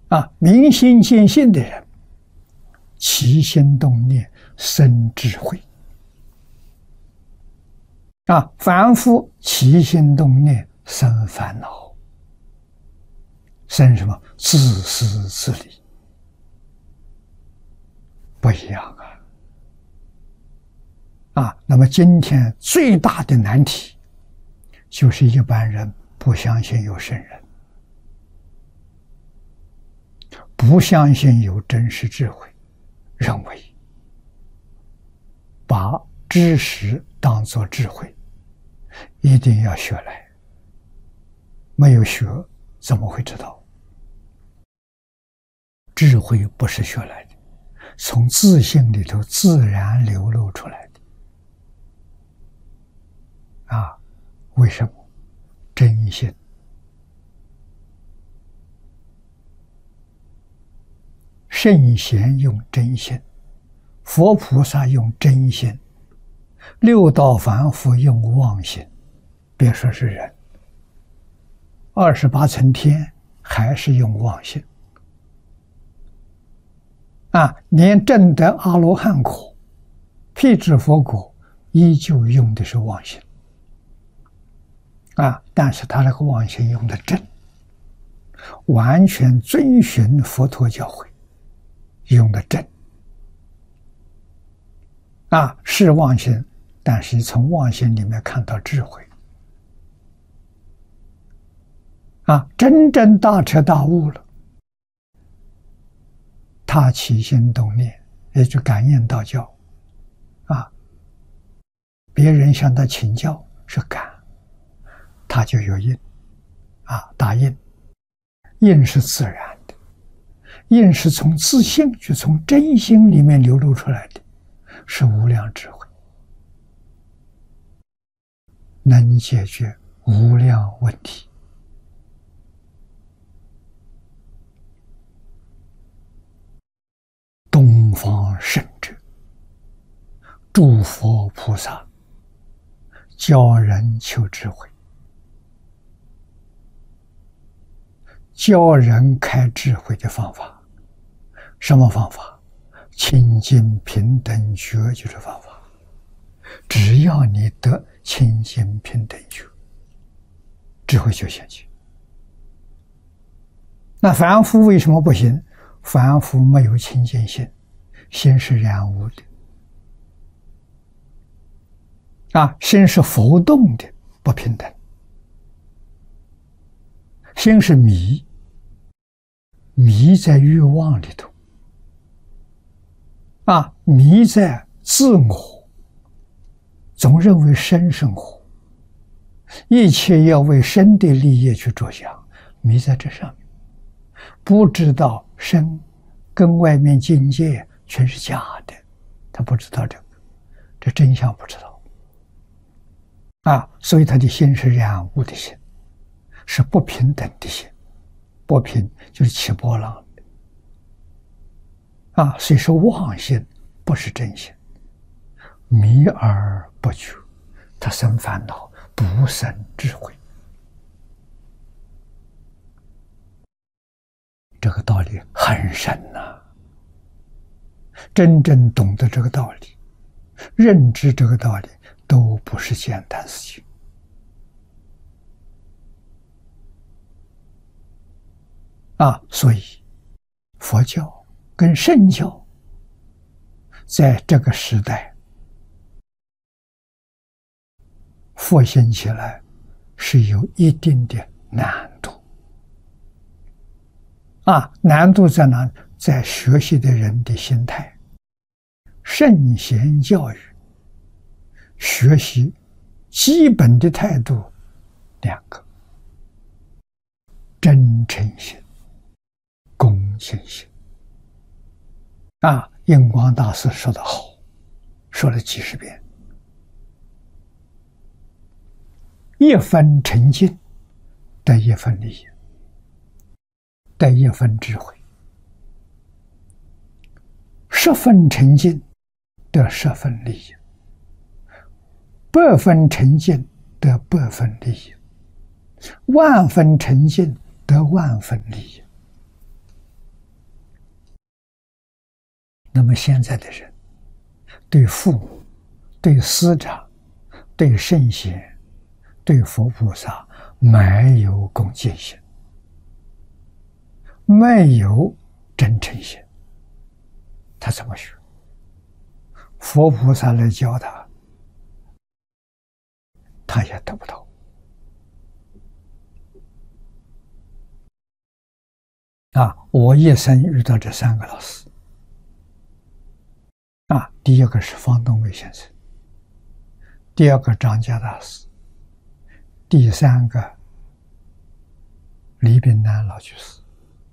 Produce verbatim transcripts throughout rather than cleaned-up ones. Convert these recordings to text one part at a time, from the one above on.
啊，明心见性的人，起心动念生智慧。啊，凡夫起心动念生烦恼，生什么？自私自利，不一样啊！啊，那么今天最大的难题，就是一般人不相信有圣人，不相信有真实智慧，认为把知识当作智慧，一定要学来，没有学怎么会知道？智慧不是学来的，从自性里头自然流露出来的。啊，为什么？真心。圣贤用真心，佛菩萨用真心，六道凡夫用妄心。别说是人，二十八层天还是用妄心。啊，连证得阿罗汉果、辟支佛果，依旧用的是妄心。啊，但是他那个妄心用的正，完全遵循佛陀教诲，用的正。啊，是妄心，但是从妄心里面看到智慧。啊，真正大彻大悟了，他起心动念，也就感应道教。啊，别人向他请教是感，他就有应。啊，答应，应是自然的，应是从自性，就从真心里面流露出来的，是无量智慧，能解决无量问题。东方圣者，诸佛菩萨教人求智慧，教人开智慧的方法。什么方法？清净平等觉就是方法。只要你得清净平等觉，智慧就现前。那凡夫为什么不行？凡夫没有清净心，心是染污的。啊，心是浮动的，不平等。心是迷，迷在欲望里头。啊，迷在自我，总认为身生活，一切要为身的利益去着想，迷在这上面。不知道身跟外面境界全是假的，他不知道这个，这真相不知道。啊，所以他的心是染污的心，是不平等的心，不平就是起波浪的。啊，所以说妄心不是真心，迷而不觉，他生烦恼，不生智慧。这个道理很深呐、啊，真正懂得这个道理，认知这个道理，都不是简单事情。啊，所以佛教跟圣教在这个时代复兴起来是有一定的难度。啊，难度在哪？在学习的人的心态。圣贤教育，学习基本的态度两个：真诚心、恭敬心。啊，印光大师说得好，说了几十遍。一分诚信，得一分利益，得一分智慧；十分诚信，得十分利益；百分诚信，得百分利益；万分诚信，得万分利益。 那么现在的人对父母、对师长、对圣贤、对佛菩萨没有恭敬心，没有真诚心，他怎么学？佛菩萨来教他，他也得不到。啊，我一生遇到这三个老师。啊，第一个是方东伟先生，第二个张家大师，第三个李炳南老居士。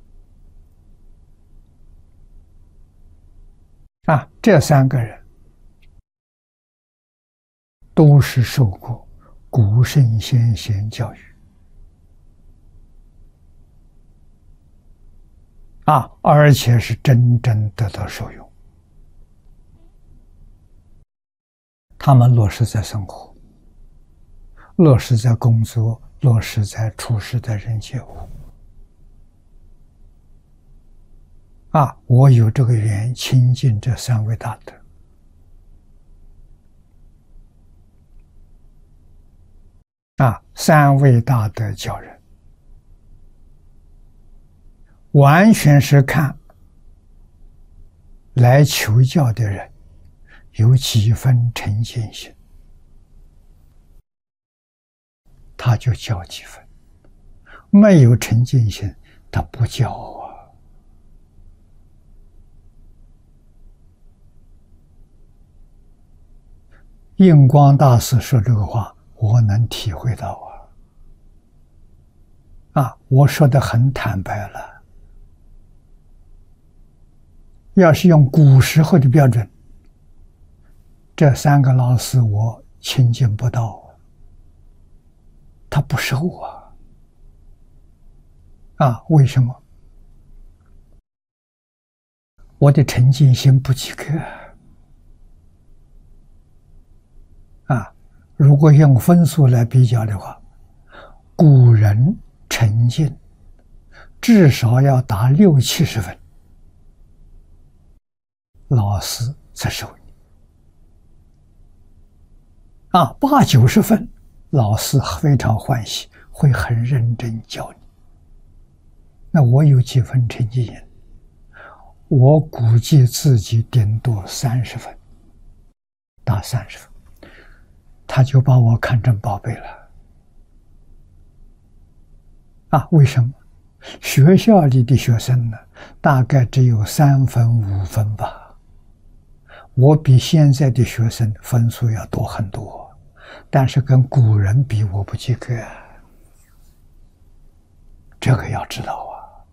啊，这三个人都是受过古圣先贤教育。啊，而且是真正得到受用。他们落实在生活，落实在工作，落实在处事的人接物。啊，我有这个缘亲近这三位大德。啊，三位大德教人，完全是看来求教的人有几分诚信心，他就教几分；没有诚信心，他不教啊。印光大师说这个话，我能体会到啊！啊，我说的很坦白了。要是用古时候的标准，这三个老师我亲近不到，他不收啊！啊，为什么？我的诚信心不及格。啊，如果用分数来比较的话，古人诚信至少要达六七十分，老师才收你。啊，八九十分，老师非常欢喜，会很认真教你。那我有几分成绩人？我估计自己顶多三十分，达三十分。他就把我看成宝贝了。啊，为什么？学校里的学生呢，大概只有三分五分吧。我比现在的学生分数要多很多，但是跟古人比，我不及格。这个要知道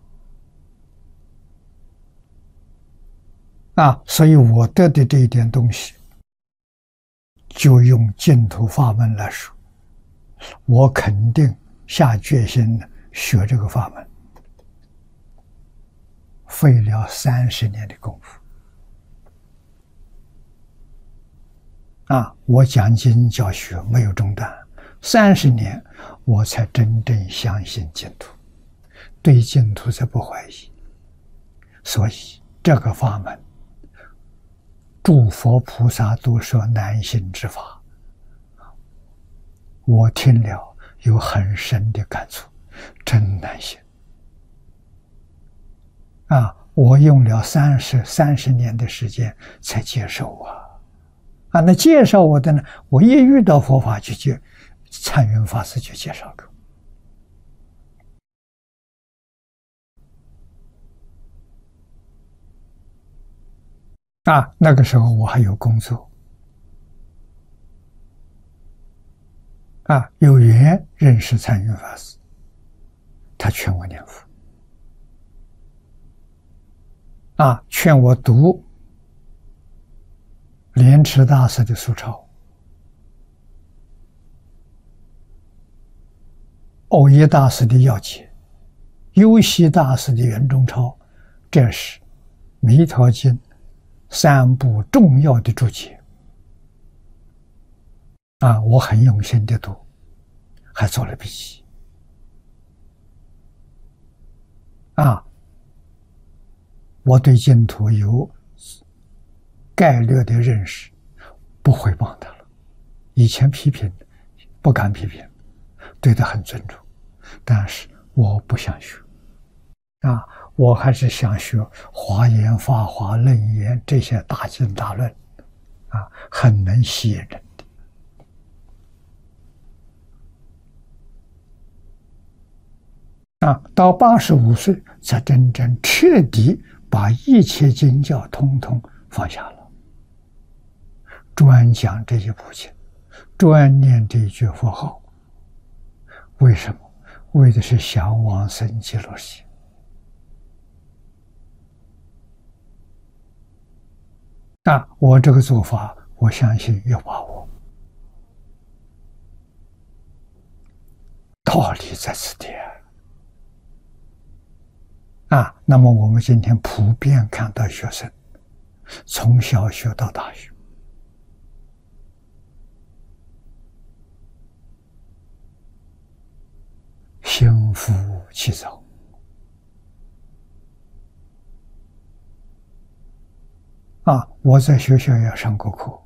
啊！啊，所以我得的这一点东西，就用净土法门来说，我肯定下决心学这个法门，费了三十年的功夫。啊，我讲经教学没有中断，三十年我才真正相信净土，对净土才不怀疑。所以这个法门，诸佛菩萨都说难信之法，我听了有很深的感触，真难信。啊，我用了三十三十年的时间才接受啊！啊，那介绍我的呢？我一遇到佛法就接，参云法师就介绍给我。啊，那个时候我还有工作。啊，有缘认识参云法师，他劝我念佛。啊，劝我读莲池大师的书抄，藕益大师的要解，幽溪大师的圆中抄，这是《弥陀经》三部重要的注解。啊，我很用心的读，还做了笔记。啊，我对净土有概略的认识，不诽谤他了。以前批评不敢批评，对他很尊重，但是我不想学啊，我还是想学华严、法华、楞严这些大经大论啊，很能吸引人的啊。到八十五岁才真正彻底把一切经教通通放下了，专讲这一部经，专念这一句佛号。为什么？为的是想往生极乐世界啊！我这个做法，我相信有把握。道理在此地啊！那么我们今天普遍看到学生，从小学到大学，心浮气躁啊！我在学校也上过课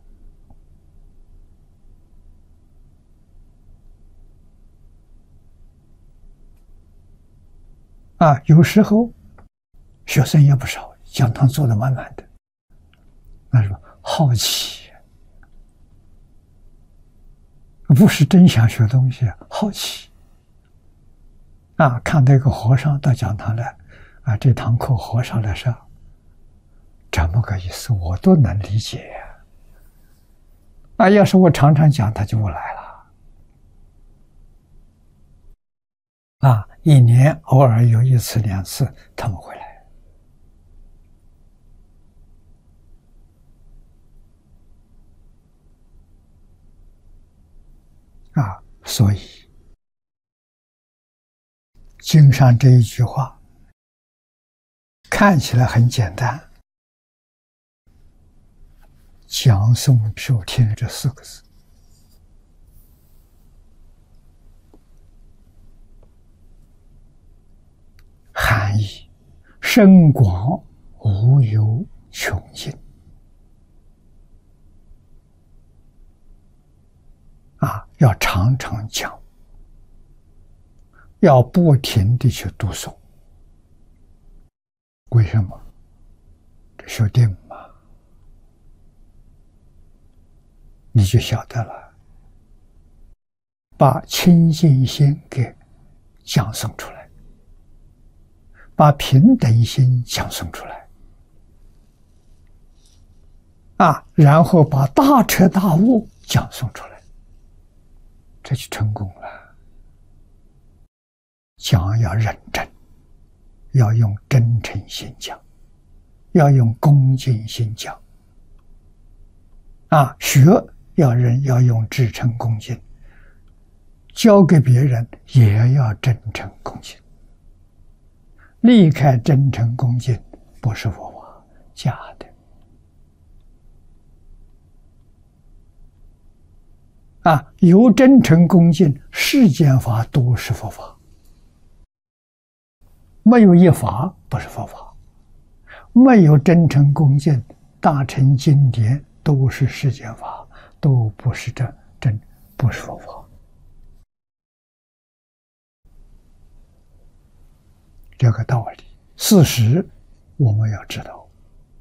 啊，有时候学生也不少，讲堂坐得满满的，那什么好奇，不是真想学东西，好奇啊！看到一个和尚到讲堂来，啊，这堂课和尚来上，这么个意思，我都能理解呀。啊，要是我常常讲，他就不来了。啊，一年偶尔有一次两次，他们会来。啊，所以经上这一句话看起来很简单，讲诵受听这四个字，含义深广无有穷尽啊！要常常讲，要不停地去读诵。为什么？这修定嘛，你就晓得了。把清净心给讲诵出来，把平等心讲诵出来啊，然后把大彻大悟讲诵出来，这就成功了。讲要认真，要用真诚心讲，要用恭敬心讲啊，学要人要用至诚恭敬，交给别人也要真诚恭敬。离开真诚恭敬，不是佛法，假的啊！有真诚恭敬，世间法都是佛法，没有一法不是佛法。没有真诚恭敬，大乘经典都是世间法，都不是真真不是佛法。这个道理，事实我们要知道。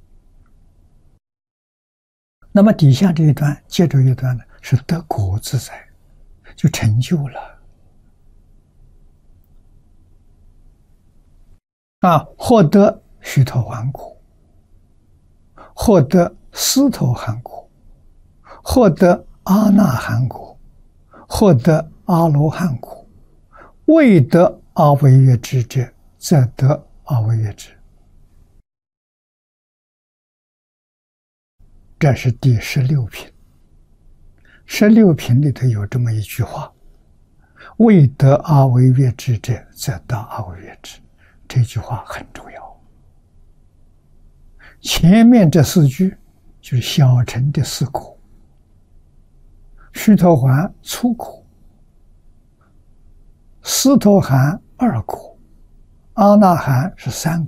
那么底下这一段，接着一段呢，是得果自在，就成就了啊，获得须陀洹果，获得斯陀含果，获得阿那含果，获得阿罗汉果，未得阿惟越致者，则得阿惟越致。这是第十六品。十六品里头有这么一句话：未得阿惟越致者，则得阿惟越致。这句话很重要。前面这四句就是小乘的四果，须陀洹初果，斯陀含二果，阿那含是三果。